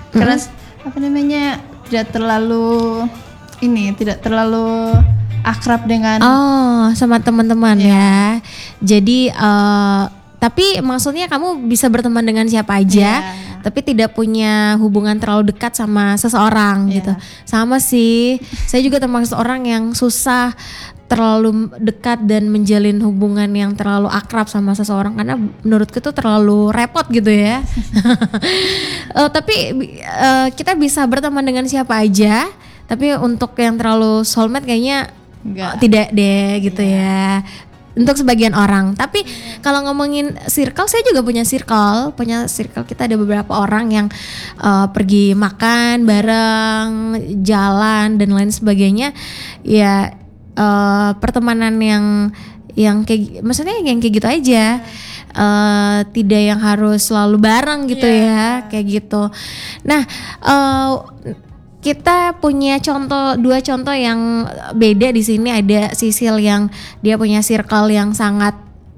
karena apa namanya tidak terlalu akrab dengan sama teman-teman ya. Jadi tapi maksudnya kamu bisa berteman dengan siapa aja, tapi tidak punya hubungan terlalu dekat sama seseorang gitu. Sama sih, saya juga termasuk orang yang susah terlalu dekat dan menjalin hubungan yang terlalu akrab sama seseorang karena menurutku itu terlalu repot gitu ya. Tapi kita bisa berteman dengan siapa aja, tapi untuk yang terlalu soulmate kayaknya tidak deh gitu ya. Untuk sebagian orang. Tapi kalau ngomongin circle, saya juga punya circle. Kita ada beberapa orang yang pergi makan bareng, jalan dan lain sebagainya. Ya pertemanan yang kayak, maksudnya yang kayak gitu aja. Tidak yang harus selalu bareng gitu ya, kayak gitu. Nah, kita punya dua contoh yang beda di sini. Ada Sisil yang dia punya circle yang sangat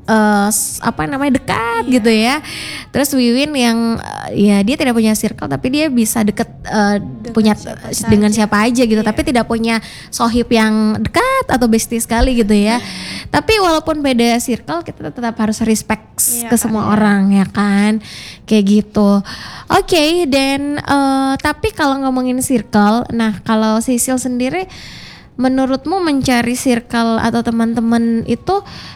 dekat gitu ya. Terus Wiwin yang ya dia tidak punya circle tapi dia bisa deket punya dengan siapa aja gitu, tapi tidak punya sohib yang dekat atau bestie sekali gitu ya. Tapi walaupun beda circle, kita tetap harus respect ke semua orang ya kan, kayak gitu. Oke, dan tapi kalau ngomongin circle, nah kalau Sisil sendiri, menurutmu mencari circle atau teman-teman itu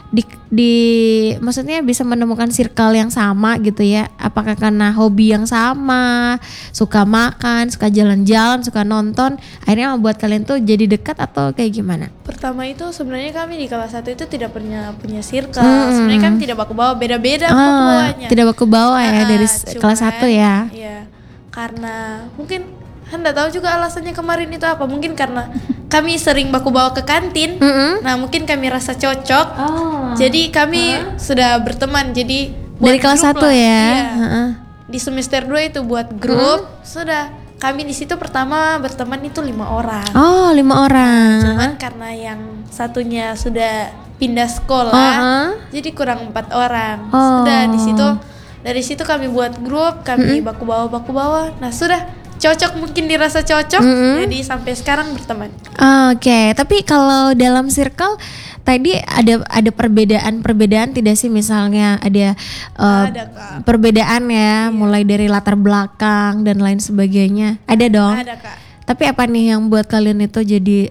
maksudnya bisa menemukan circle yang sama gitu ya? Apakah karena hobi yang sama, suka makan, suka jalan-jalan, suka nonton, akhirnya membuat kalian tuh jadi dekat atau kayak gimana? Pertama itu sebenarnya kami di kelas 1 itu tidak punya circle. Sebenarnya kami tidak baku bawa, beda-beda pokoknya. Tidak baku bawa ya dari kelas 1 ya? Iya, karena mungkin Anda tahu juga alasannya kemarin itu apa? Mungkin karena kami sering baku bawa ke kantin. Nah, mungkin kami rasa cocok. Jadi kami sudah berteman. Jadi dari kelas 1 ya. Iya. Di semester 2 itu buat grup. Sudah kami di situ pertama berteman itu 5 orang. 5 orang. Cuman karena yang satunya sudah pindah sekolah, jadi kurang 4 orang. Sudah dari situ kami buat grup, kami baku bawa. Nah, sudah cocok, mungkin dirasa cocok, jadi sampai sekarang berteman. Oke, tapi kalau dalam circle tadi ada perbedaan tidak sih? Misalnya ada perbedaan ya, mulai dari latar belakang dan lain sebagainya. Ada dong. Ada, Kak. Tapi apa nih yang buat kalian itu jadi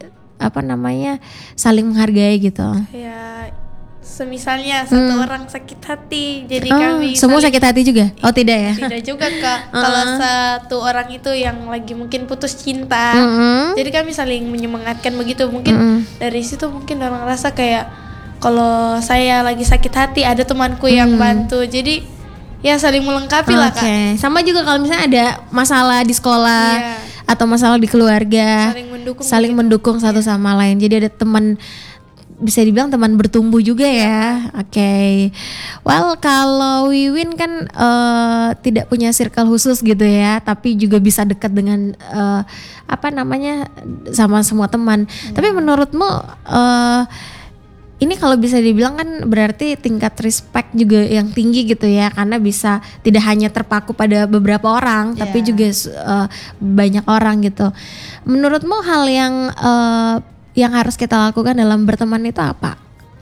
saling menghargai gitu? Ya, semisalnya satu orang sakit hati, jadi kami semua sakit hati juga? Oh tidak ya? Tidak juga, Kak. Kalau satu orang itu yang lagi mungkin putus cinta, jadi kami saling menyemangatkan begitu. Mungkin dari situ mungkin orang rasa kayak kalau saya lagi sakit hati ada temanku yang bantu. Jadi ya saling melengkapi lah, Kak. Sama juga kalau misalnya ada masalah di sekolah atau masalah di keluarga, saling mendukung satu sama lain. Jadi ada teman, bisa dibilang teman bertumbuh juga ya. Oke. Well, kalau Wiwin kan tidak punya circle khusus gitu ya, tapi juga bisa dekat dengan sama semua teman. Tapi menurutmu ini kalau bisa dibilang kan berarti tingkat respect juga yang tinggi gitu ya, karena bisa tidak hanya terpaku pada beberapa orang, tapi juga banyak orang gitu. Menurutmu hal yang harus kita lakukan dalam berteman itu apa?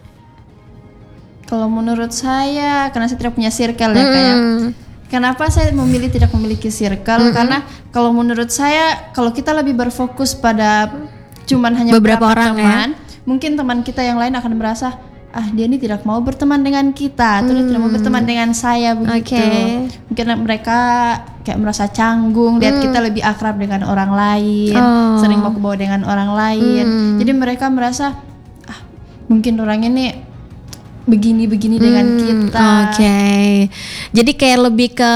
Kalau menurut saya, karena saya tidak punya circle ya kayak. Kenapa saya memilih tidak memiliki circle? Karena kalau menurut saya, kalau kita lebih berfokus pada cuman hanya beberapa orang teman, mungkin teman kita yang lain akan merasa dia ini tidak mau berteman dengan kita, terus tidak mau berteman dengan saya begitu. Mungkin mereka kayak merasa canggung lihat kita lebih akrab dengan orang lain, sering mau bawa dengan orang lain. Jadi mereka merasa mungkin orang ini begini dengan kita. Jadi kayak lebih ke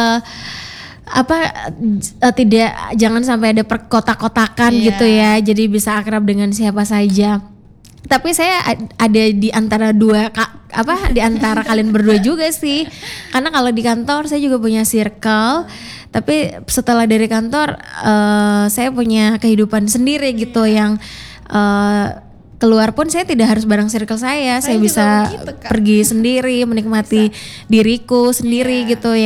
jangan sampai ada perkotak-kotakan gitu ya. Jadi bisa akrab dengan siapa saja. Tapi saya ada di antara di antara kalian berdua juga sih. Karena kalau di kantor saya juga punya circle, tapi setelah dari kantor saya punya kehidupan sendiri gitu yang keluar pun saya tidak harus bareng circle saya bisa begitu, pergi sendiri, menikmati diriku sendiri gitu ya.